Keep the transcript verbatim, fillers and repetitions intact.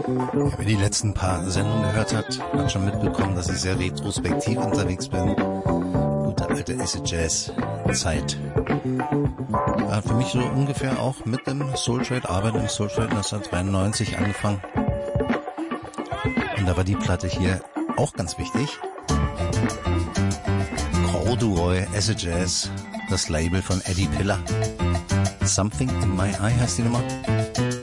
Wer die letzten paar Sendungen gehört hat, hat schon mitbekommen, dass ich sehr retrospektiv unterwegs bin. Gute alte Acid Jazz Zeit. War für mich so ungefähr auch mit dem Soul Trade, Arbeit im Soul Trade neunzehnhundertdreiundneunzig angefangen. Und da war die Platte hier auch ganz wichtig. Corduroy Acid Jazz, das Label von Eddie Piller. Something in My Eye heißt die Nummer.